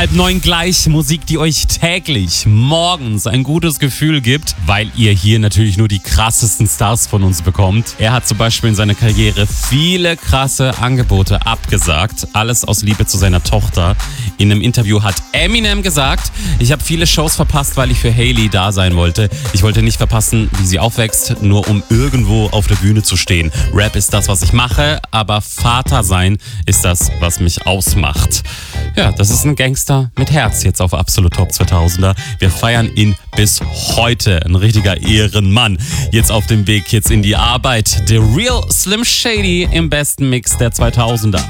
8:30 gleich Musik, die euch täglich morgens ein gutes Gefühl gibt, weil ihr hier natürlich nur die krassesten Stars von uns bekommt. Er hat zum Beispiel in seiner Karriere viele krasse Angebote abgesagt. Alles aus Liebe zu seiner Tochter. In einem Interview hat Eminem gesagt, ich habe viele Shows verpasst, weil ich für Hailey da sein wollte. Ich wollte nicht verpassen, wie sie aufwächst, nur um irgendwo auf der Bühne zu stehen. Rap ist das, was ich mache, aber Vater sein ist das, was mich ausmacht. Ja, das ist ein Gangster mit Herz jetzt auf Absolut Top 2000er. Wir feiern ihn bis heute. Ein richtiger Ehrenmann. Jetzt auf dem Weg jetzt in die Arbeit. The Real Slim Shady im besten Mix der 2000er.